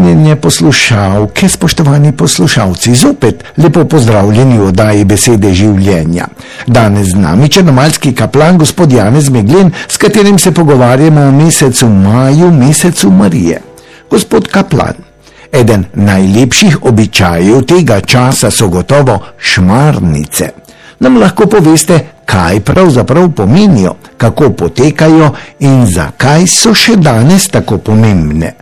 Cenjene poslušalke, spoštovani poslušalci, zopet lepo pozdravljeni v oddaji Besede življenja. Danes z nami črnomaljski kaplan gospod Janez Meglen, s katerim se pogovarjamo o mesecu maju, mesecu Marije. Gospod kaplan, eden najlepših običajev tega časa so gotovo šmarnice. Nam lahko poveste, kaj pravzaprav pomenijo, kako potekajo in zakaj so še danes tako pomembne?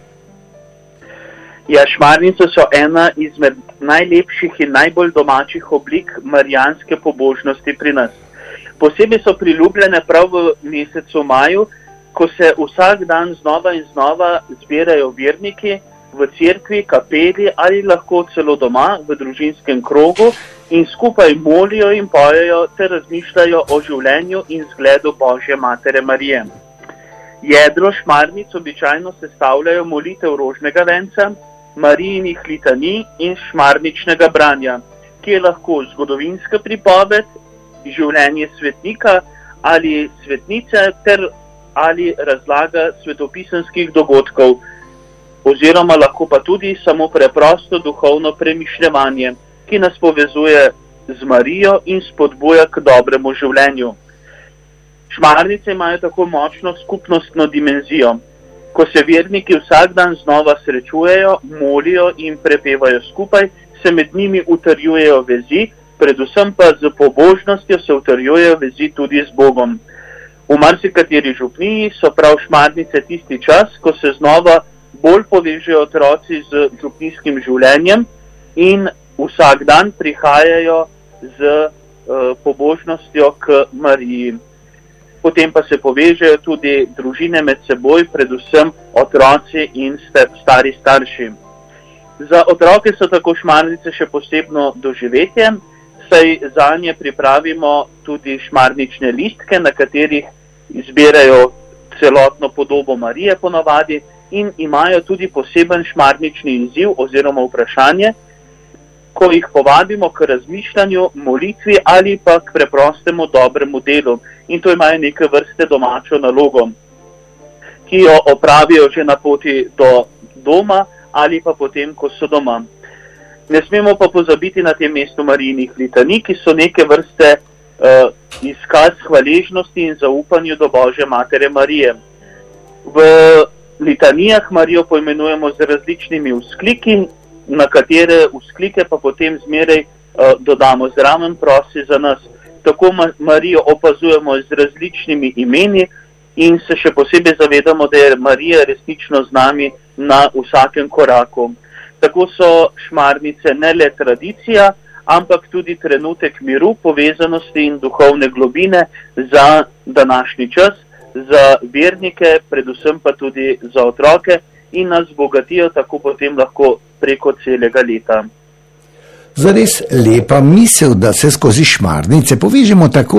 Ja, šmarnice so ena izmed najlepših in najbolj domačih oblik marijanske pobožnosti pri nas. Posebej so priljubljene prav v mesecu maju, ko se vsak dan znova in znova zbirajo verniki v cerkvi, kapeli ali lahko celo doma v družinskem krogu in skupaj molijo in pojejo ter razmišljajo o življenju in zgledu Božje Matere Marije. Jedro šmarnic običajno sestavljajo molitev rožnega venca, Marijinih litanij in šmarničnega branja, ki je lahko zgodovinska pripoved, življenje svetnika ali svetnice ter ali razlaga svetopisanskih dogodkov, oziroma lahko pa tudi samo preprosto duhovno premišljevanje, ki nas povezuje z Marijo in spodbuja k dobremu življenju. Šmarnice imajo tako močno skupnostno dimenzijo. Ko se verniki vsak dan znova srečujejo, molijo in prepevajo skupaj, se med njimi utrjujejo vezi, predvsem pa z pobožnostjo se utrjujejo vezi tudi z Bogom. V marsikateri župniji so prav šmarnice tisti čas, ko se znova bolj povežejo otroci z župnijskim življenjem in vsak dan prihajajo z pobožnostjo k Mariji. Potem pa se povežejo tudi družine med seboj, predvsem otroci in stari starši. Za otroke so tako šmarnice še posebno doživetje, saj zanje pripravimo tudi šmarnične listke, na katerih izbirajo celotno podobo Marije ponavadi in imajo tudi poseben šmarnični izziv oziroma vprašanje, ko jih povabimo k razmišljanju, molitvi ali pa k preprostemu dobremu delu. In to imajo neke vrste domačo nalogo, ki jo opravijo že na poti do doma ali pa potem, ko so doma. Ne smemo pa pozabiti na tem mestu Marijinih litanij, ki so neke vrste izkaz hvaležnosti in zaupanju do Božje Matere Marije. V litanijah Marijo poimenujemo z različnimi vzkliki, na katere vzklike pa potem zmeraj dodamo zraven prosi za nas. Tako Marijo opazujemo z različnimi imeni in se še posebej zavedamo, da je Marija resnično z nami na vsakem koraku. Tako so šmarnice ne le tradicija, ampak tudi trenutek miru, povezanosti in duhovne globine za današnji čas, za vernike, predvsem pa tudi za otroke in nas bogatijo tako potem lahko preko celega leta. Zares lepa misel, da se skozi šmarnice povežemo tako